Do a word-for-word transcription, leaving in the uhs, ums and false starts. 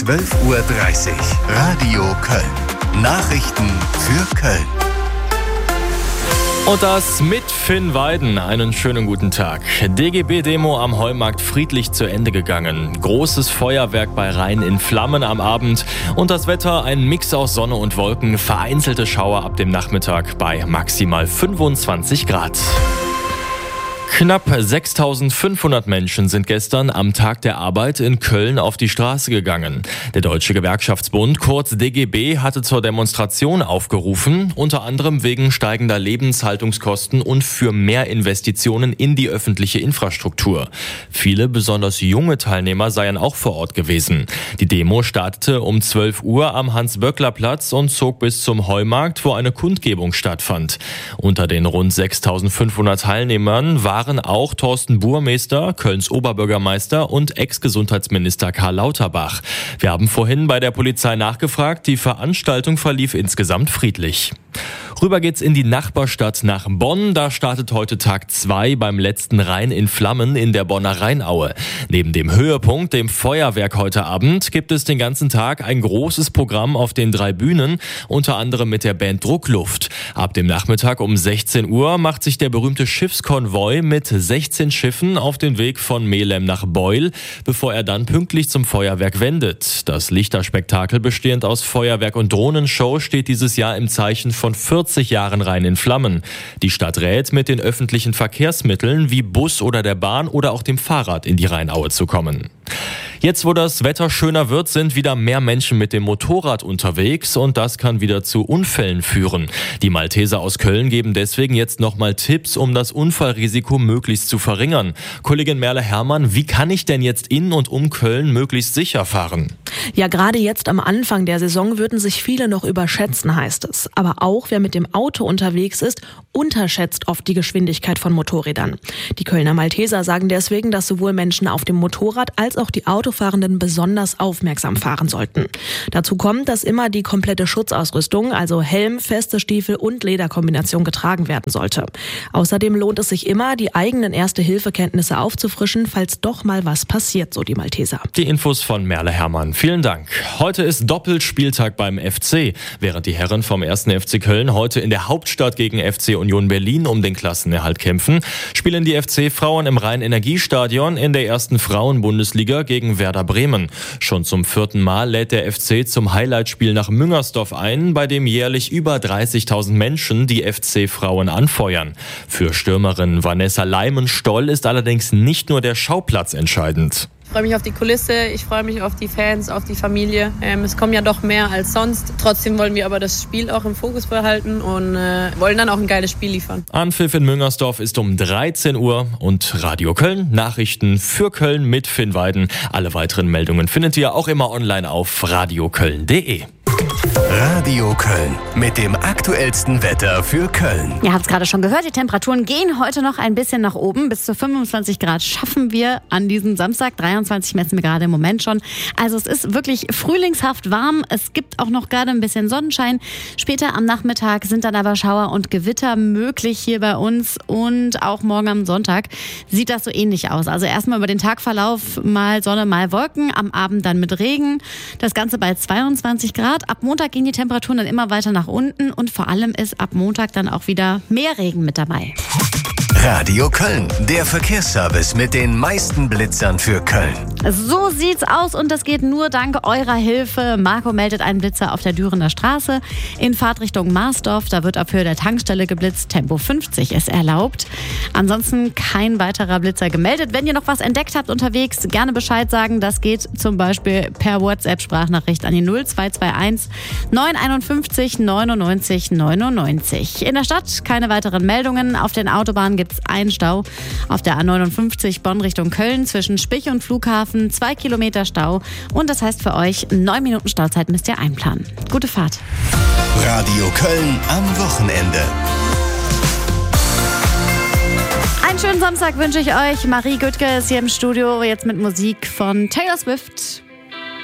zwölf Uhr dreißig. Radio Köln. Nachrichten für Köln. Und das mit Finn Weiden. Einen schönen guten Tag. D G B-Demo am Heumarkt friedlich zu Ende gegangen. Großes Feuerwerk bei Rhein in Flammen am Abend. Und das Wetter ein Mix aus Sonne und Wolken. Vereinzelte Schauer ab dem Nachmittag bei maximal fünfundzwanzig Grad. Knapp sechstausendfünfhundert Menschen sind gestern am Tag der Arbeit in Köln auf die Straße gegangen. Der Deutsche Gewerkschaftsbund, kurz D G B, hatte zur Demonstration aufgerufen, unter anderem wegen steigender Lebenshaltungskosten und für mehr Investitionen in die öffentliche Infrastruktur. Viele, besonders junge Teilnehmer, seien auch vor Ort gewesen. Die Demo startete um zwölf Uhr am Hans-Böckler-Platz und zog bis zum Heumarkt, wo eine Kundgebung stattfand. Unter den rund sechstausendfünfhundert Teilnehmern waren waren auch Thorsten Burmeister, Kölns Oberbürgermeister und Ex-Gesundheitsminister Karl Lauterbach. Wir haben vorhin bei der Polizei nachgefragt, die Veranstaltung verlief insgesamt friedlich. Rüber geht's in die Nachbarstadt nach Bonn. Da startet heute Tag zwei beim letzten Rhein in Flammen in der Bonner Rheinaue. Neben dem Höhepunkt, dem Feuerwerk heute Abend, gibt es den ganzen Tag ein großes Programm auf den drei Bühnen, unter anderem mit der Band Druckluft. Ab dem Nachmittag um sechzehn Uhr macht sich der berühmte Schiffskonvoi mit sechzehn Schiffen auf den Weg von Melem nach Beul, bevor er dann pünktlich zum Feuerwerk wendet. Das Lichterspektakel, bestehend aus Feuerwerk und Drohnenshow, steht dieses Jahr im Zeichen von vierzig Jahren Rhein in Flammen. Die Stadt rät, mit den öffentlichen Verkehrsmitteln wie Bus oder der Bahn oder auch dem Fahrrad in die Rheinaue zu kommen. Jetzt, wo das Wetter schöner wird, sind wieder mehr Menschen mit dem Motorrad unterwegs und das kann wieder zu Unfällen führen. Die Malteser aus Köln geben deswegen jetzt nochmal Tipps, um das Unfallrisiko möglichst zu verringern. Kollegin Merle Herrmann, wie kann ich denn jetzt in und um Köln möglichst sicher fahren? Ja, gerade jetzt am Anfang der Saison würden sich viele noch überschätzen, heißt es. Aber auch wer mit dem Auto unterwegs ist, unterschätzt oft die Geschwindigkeit von Motorrädern. Die Kölner Malteser sagen deswegen, dass sowohl Menschen auf dem Motorrad als auch die Autofahrenden besonders aufmerksam fahren sollten. Dazu kommt, dass immer die komplette Schutzausrüstung, also Helm, feste Stiefel und Lederkombination getragen werden sollte. Außerdem lohnt es sich immer, die eigenen Erste-Hilfe-Kenntnisse aufzufrischen, falls doch mal was passiert, so die Malteser. Die Infos von Merle Herrmann. Vielen Dank. Heute ist Doppelspieltag beim F C. Während die Herren vom ersten F C Köln heute in der Hauptstadt gegen F C Union Berlin um den Klassenerhalt kämpfen, spielen die F C-Frauen im Rhein-Energiestadion in der ersten Frauen-Bundesliga gegen Werder Bremen. Schon zum vierten Mal lädt der F C zum Highlightspiel nach Müngersdorf ein, bei dem jährlich über dreißigtausend Menschen die F C-Frauen anfeuern. Für Stürmerin Vanessa Leimenstoll ist allerdings nicht nur der Schauplatz entscheidend. Ich freue mich auf die Kulisse, ich freue mich auf die Fans, auf die Familie. Ähm, es kommen ja doch mehr als sonst. Trotzdem wollen wir aber das Spiel auch im Fokus behalten und äh, wollen dann auch ein geiles Spiel liefern. Anpfiff in Müngersdorf ist um dreizehn Uhr und Radio Köln, Nachrichten für Köln mit Finn Weiden. Alle weiteren Meldungen findet ihr auch immer online auf radioköln punkt de. Radio Köln mit dem aktuellsten Wetter für Köln. Ihr habt es gerade schon gehört, die Temperaturen gehen heute noch ein bisschen nach oben. Bis zu fünfundzwanzig Grad schaffen wir an diesem Samstag. dreiundzwanzig messen wir gerade im Moment schon. Also es ist wirklich frühlingshaft warm. Es gibt auch noch gerade ein bisschen Sonnenschein. Später am Nachmittag sind dann aber Schauer und Gewitter möglich hier bei uns. Und auch morgen am Sonntag sieht das so ähnlich aus. Also erstmal über den Tagverlauf mal Sonne, mal Wolken. Am Abend dann mit Regen. Das Ganze bei zweiundzwanzig Grad. Ab Montag gehen die Temperaturen dann immer weiter nach unten und vor allem ist ab Montag dann auch wieder mehr Regen mit dabei. Radio Köln, der Verkehrsservice mit den meisten Blitzern für Köln. So sieht's aus und das geht nur dank eurer Hilfe. Marco meldet einen Blitzer auf der Dürener Straße in Fahrtrichtung Marsdorf. Da wird auf Höhe der Tankstelle geblitzt. Tempo fünfzig ist erlaubt. Ansonsten kein weiterer Blitzer gemeldet. Wenn ihr noch was entdeckt habt unterwegs, gerne Bescheid sagen. Das geht zum Beispiel per WhatsApp-Sprachnachricht an die null zwei zwei eins neun fünf eins neunundneunzig neunundneunzig. In der Stadt keine weiteren Meldungen. Auf den Autobahnen gibt es einen Stau. Auf der A neunundfünfzig Bonn Richtung Köln zwischen Spich und Flughafen zwei Kilometer Stau. Und das heißt für euch, neun Minuten Stauzeit müsst ihr einplanen. Gute Fahrt. Radio Köln am Wochenende. Einen schönen Samstag wünsche ich euch. Marie Güttke ist hier im Studio, jetzt mit Musik von Taylor Swift.